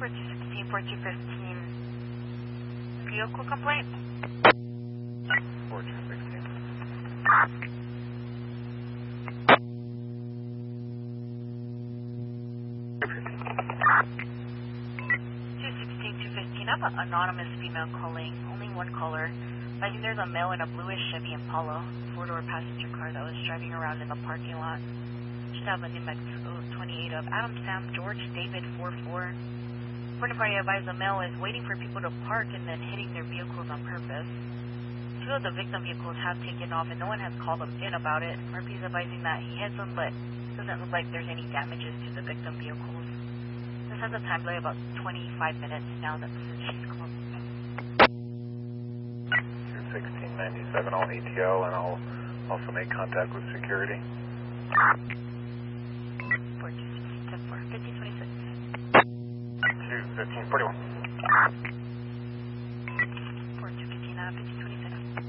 4216, 4215. Vehicle complaint? 4216. 216, 215. I have an anonymous female calling, only one caller. I think there's a male in a bluish Chevy Impala, four-door passenger car that was driving around in the parking lot. Should have a NIMEX 28 of Adam, Sam, George, David, 44. Reporting party advised the male is waiting for people to park and then hitting their vehicles on purpose. Two of the victim vehicles have taken off and no one has called them in about it. RP is advising that he hits them, but it doesn't look like there's any damages to the victim vehicles. This has a time delay about 25 minutes now that since she's called. 21697, I'll ATL and I'll also make contact with security. 4216, 10-4, 1526. 21541.